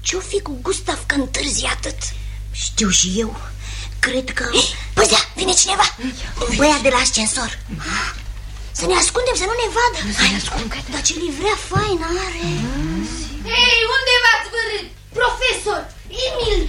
Ce-o fi cu Gustav că întârzi atât? Știu și eu. Cred că... Păzea, vine cineva. Băiat de la ascensor. Să ne ascundem, să nu ne vadă. Hai, ascundem. Dar ce livrea faină are. Hei, unde v-ați vărât? Profesor, Emil.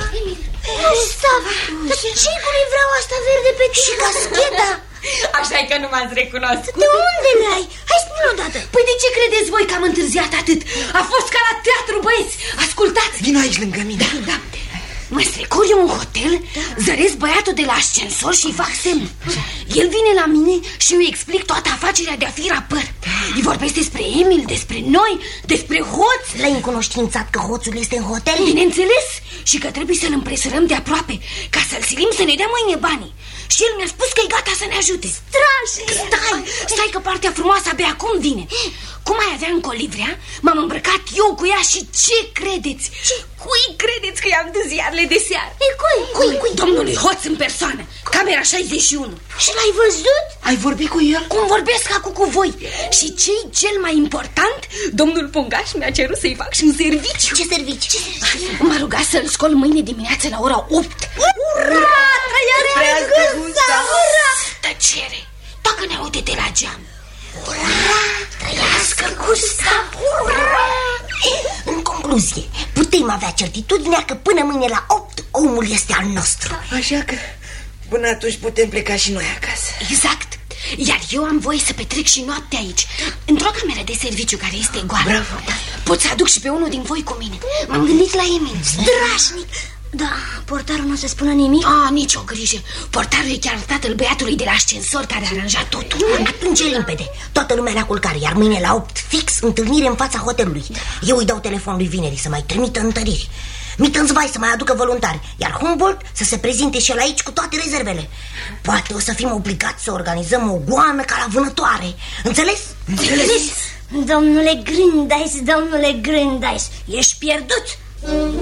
Gustav, dar ce-i cu livreaua asta verde pe tine? Și cascheta? Așa-i că nu m-ați recunoscut. De unde le-ai? Hai spune odată. Păi de ce credeți voi că am întârziat atât? A fost ca la teatru, băieți. Ascultați. Vino aici lângă mine. Da. Mă strecor eu în hotel, zăresc băiatul de la ascensor și îi fac semn. El vine la mine și îi explic toată afacerea de a fi rapăr. Îi vorbesc despre Emil, despre noi, despre hoț. L-ai încunoștințat că hoțul este în hotel? Bineînțeles. Și că trebuie să-l împresărăm de aproape, ca să-l silim să ne dea mâine banii. Și el mi-a spus că e gata să ne ajute. Strașnic! Stai că partea frumoasă abia acum vine. Cum ai avea încă o livrea, m-am îmbrăcat eu cu ea și ce credeți? Cui credeți că i-am dus ziarele de seară? Cui? Domnului Hoț în persoană, camera 61. Și l-ai văzut? Ai vorbit cu el? Cum vorbesc acum cu voi. Și ce-i cel mai important? Domnul Pungaș mi-a cerut să-i fac și un serviciu. Ce serviciu? M-a rugat să-l scol mâine dimineață la ora 8. Ura! Trăiască Gustav! Tăcere! Dacă ne aude de la geam. Ura! Trăiască Gustav! Ura! În concluzie, putem avea certitudinea că până mâine la 8 omul este al nostru. Așa că până atunci putem pleca și noi acasă. Exact. Iar eu am voie să petrec și noaptea aici, într-o cameră de serviciu care este goală. Bravo. Pot să aduc și pe unul din voi cu mine. M-am gândit la Emil. Strașnic! Da, portarul nu o să spună nimic? Nici o grijă. Portarul e chiar tatăl băiatului de la ascensor care a aranjat totul. Atunci e limpede. Toată lumea la culcare, iar mâine la 8 fix întâlnire în fața hotelului. Eu îi dau telefonul lui Vineri să mai trimită întăriri. Mittensvai să mai aducă voluntari, iar Humboldt să se prezinte și el aici cu toate rezervele. Poate o să fim obligați să organizăm o goană ca la vânătoare. Înțeles? Domnule Grindais, ești pierdut.